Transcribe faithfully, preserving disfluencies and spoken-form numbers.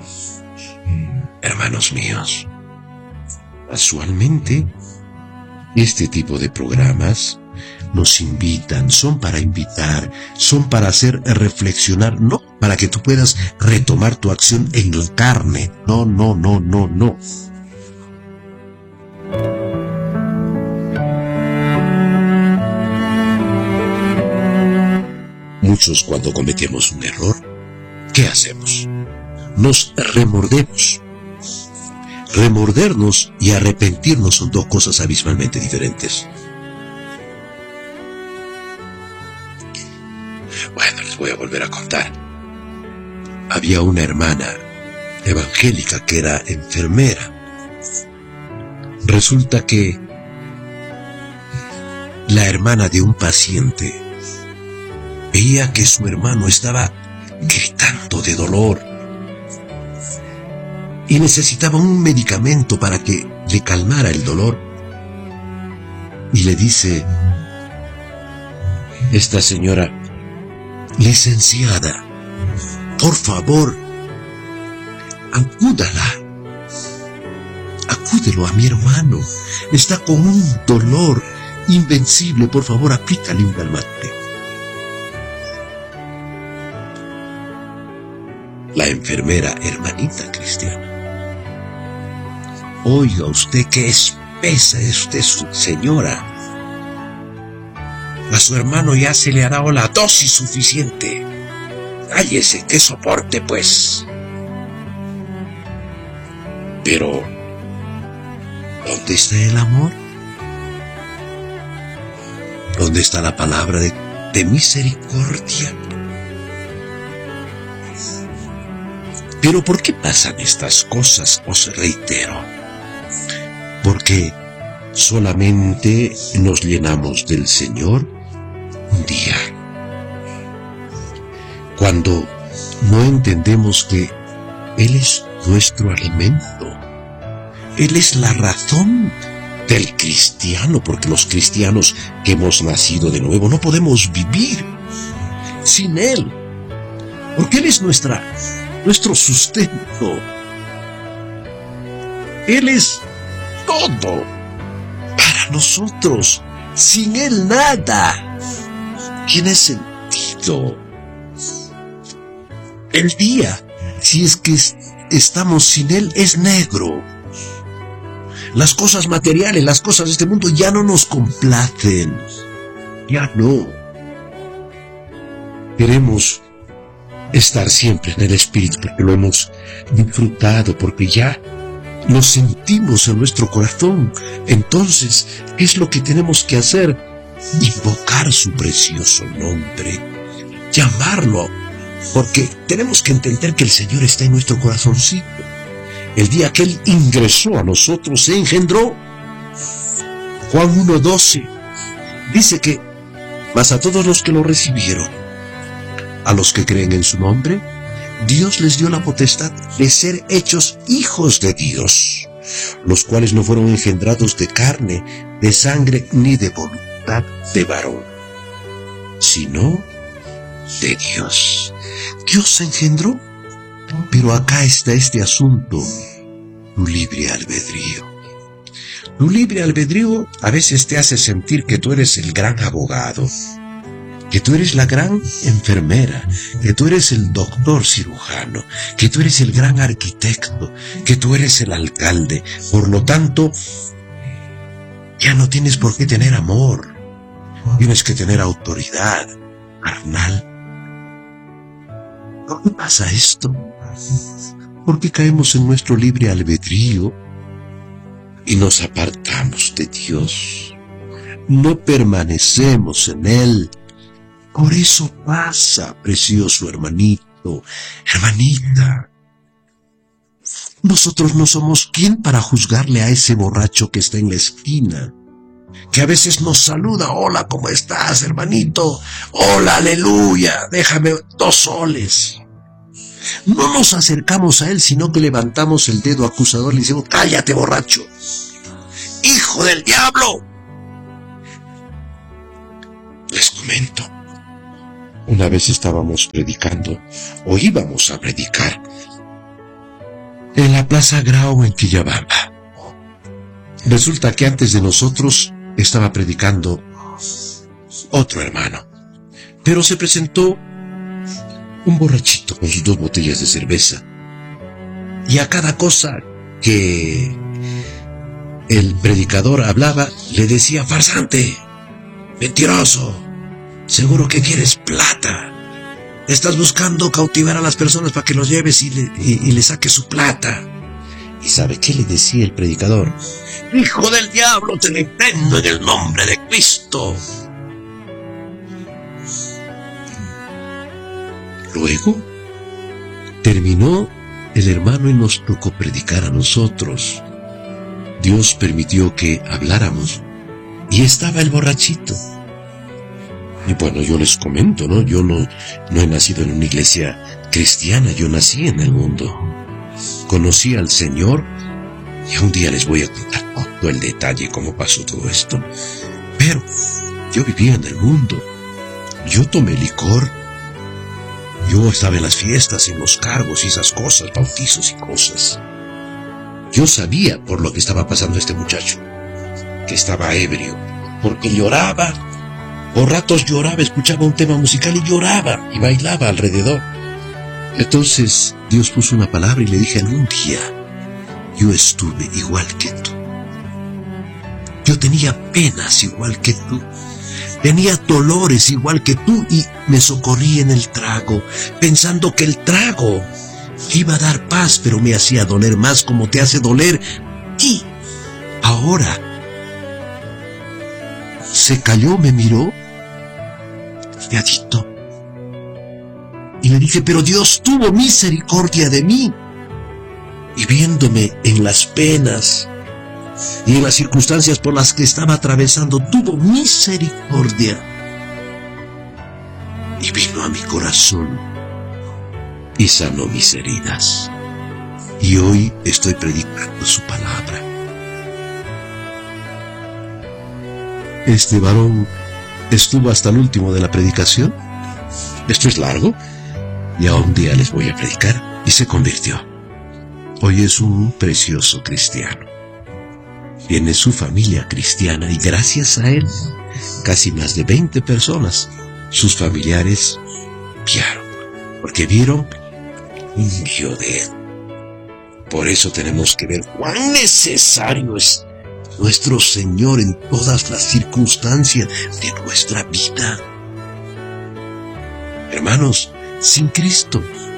Hermanos míos, casualmente, este tipo de programas nos invitan, son para invitar, son para hacer reflexionar, no para que tú puedas retomar tu acción en la carne. No, no, no, no, no. Muchos, cuando cometemos un error, ¿qué hacemos? Nos remordemos. Remordernos y arrepentirnos son dos cosas abismalmente diferentes. Bueno, les voy a volver a contar. Había una hermana evangélica que era enfermera. Resulta que la hermana de un paciente veía que su hermano estaba gritando de dolor y necesitaba un medicamento para que le calmara el dolor. Y le dice esta señora: licenciada, por favor, acúdala, acúdelo a mi hermano, está con un dolor invencible, por favor, aplícale un calmante. La enfermera, hermanita cristiana, oiga usted qué espesa es usted, su señora. A su hermano ya se le ha dado la dosis suficiente. Cállese, que soporte, pues. Pero, ¿dónde está el amor? ¿Dónde está la palabra de, de misericordia? Pero ¿por qué pasan estas cosas? Os reitero. Porque solamente nos llenamos del Señor un día. Cuando no entendemos que Él es nuestro alimento. Él es la razón del cristiano, porque los cristianos que hemos nacido de nuevo no podemos vivir sin Él. Porque Él es nuestra nuestro sustento. Él es todo para nosotros. Sin Él nada tiene sentido. El día, si es que estamos sin Él, es negro. Las cosas materiales, las cosas de este mundo ya no nos complacen. Ya no. Queremos estar siempre en el Espíritu, porque lo hemos disfrutado, porque ya lo sentimos en nuestro corazón. Entonces, ¿qué es lo que tenemos que hacer? Invocar su precioso nombre, llamarlo, porque tenemos que entender que el Señor está en nuestro corazoncito. El día que Él ingresó a nosotros, se engendró. Juan uno doce dice que, mas a todos los que lo recibieron, a los que creen en su nombre, Dios les dio la potestad de ser hechos hijos de Dios, los cuales no fueron engendrados de carne, de sangre, ni de voluntad de varón, sino de Dios. Dios se engendró, pero acá está este asunto, tu libre albedrío. Tu libre albedrío a veces te hace sentir que tú eres el gran abogado, que tú eres la gran enfermera, que tú eres el doctor cirujano, que tú eres el gran arquitecto, que tú eres el alcalde. Por lo tanto, ya no tienes por qué tener amor, tienes que tener autoridad carnal. ¿Por qué pasa esto? Porque caemos en nuestro libre albedrío y nos apartamos de Dios. No permanecemos en Él. Por eso pasa, precioso hermanito, hermanita. Nosotros no somos quien para juzgarle a ese borracho que está en la esquina, que a veces nos saluda: hola, ¿cómo estás, hermanito? Hola, aleluya, déjame dos soles. No nos acercamos a él, sino que levantamos el dedo acusador y le decimos: cállate, borracho, hijo del diablo. Les comento, una vez estábamos predicando, o íbamos a predicar, en la Plaza Grau en Quillabamba. Resulta que antes de nosotros estaba predicando otro hermano, pero se presentó un borrachito con sus dos botellas de cerveza, y a cada cosa que el predicador hablaba le decía: farsante, mentiroso, seguro que quieres plata, estás buscando cautivar a las personas para que los lleves y le, y, y le saques su plata. ¿Y sabe qué le decía el predicador? Hijo del diablo, te reprendo en el nombre de Cristo. Luego terminó el hermano y nos tocó predicar a nosotros. Dios permitió que habláramos y estaba el borrachito. Y bueno, yo les comento, ¿no? Yo no, no he nacido en una iglesia cristiana, yo nací en el mundo. Conocí al Señor y un día les voy a contar todo el detalle cómo pasó todo esto. Pero yo vivía en el mundo, yo tomé licor, yo estaba en las fiestas, en los cargos y esas cosas, bautizos y cosas. Yo sabía por lo que estaba pasando este muchacho, que estaba ebrio, porque lloraba, por ratos lloraba, escuchaba un tema musical y lloraba y bailaba alrededor. Entonces Dios puso una palabra y le dije: en un día yo estuve igual que tú. Yo tenía penas igual que tú. Tenía dolores igual que tú y me socorrí en el trago, pensando que el trago iba a dar paz, pero me hacía doler más, como te hace doler. Y ahora se calló, me miró, calladito, y le dije: pero Dios tuvo misericordia de mí, y viéndome en las penas y en las circunstancias por las que estaba atravesando, tuvo misericordia y vino a mi corazón y sanó mis heridas. Y hoy estoy predicando su palabra. Este varón estuvo hasta el último de la predicación. Esto es largo, y a un día les voy a predicar, y se convirtió. Hoy es un precioso cristiano. Tiene su familia cristiana y gracias a él, casi más de veinte personas, sus familiares, vieron, porque vieron un video de él. Por eso tenemos que ver cuán necesario es nuestro Señor en todas las circunstancias de nuestra vida. Hermanos, sin Cristo